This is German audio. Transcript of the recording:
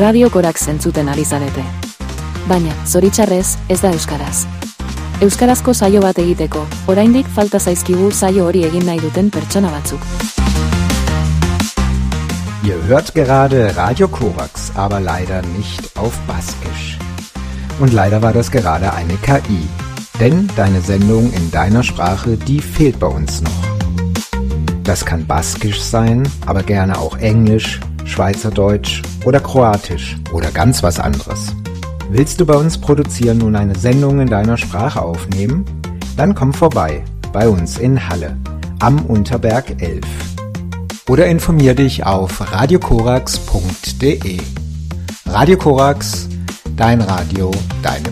Radio Korax entzuten ari zarete. Baina, zoritxarrez, ez da euskaraz. Euskarazko saio bat egiteko, oraindik falta zaizkigu saio hori egin nahi duten pertsona batzuk. Ihr hört gerade Radio Korax, aber leider nicht auf Baskisch. Und leider war das gerade eine KI. Denn deine Sendung in deiner Sprache, die fehlt bei uns noch. Das kann Baskisch sein, aber gerne auch Englisch, Schweizerdeutsch oder Kroatisch oder ganz was anderes. Willst du bei uns produzieren und eine Sendung in deiner Sprache aufnehmen? Dann komm vorbei, bei uns in Halle, am Unterberg 11. Oder informier dich auf radiokorax.de. Radio Korax, dein Radio, deine